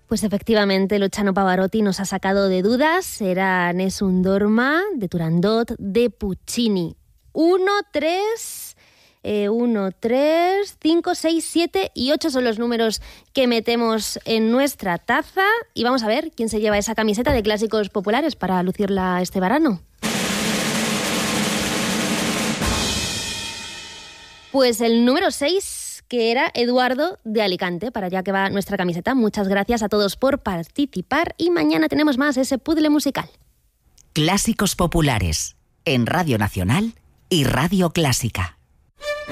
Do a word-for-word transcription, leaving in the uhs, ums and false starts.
Pues efectivamente, Luciano Pavarotti nos ha sacado de dudas. Era Nessun Dorma, de Turandot, de Puccini. Uno, tres, eh, uno, tres, cinco, seis, siete y ocho son los números que metemos en nuestra taza. Y vamos a ver quién se lleva esa camiseta de clásicos populares para lucirla este verano. Pues el número seis, que era Eduardo de Alicante, para allá que va nuestra camiseta. Muchas gracias a todos por participar y mañana tenemos más ese puzzle musical. Clásicos populares en Radio Nacional y Radio Clásica.